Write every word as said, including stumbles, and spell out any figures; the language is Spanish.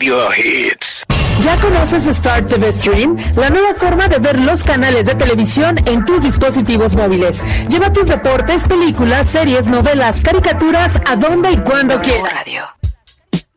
Radio Hits. ¿Ya conoces Star T V Stream? La nueva forma de ver los canales de televisión en tus dispositivos móviles. Lleva tus deportes, películas, series, novelas, caricaturas a donde y cuando quieras. Radio.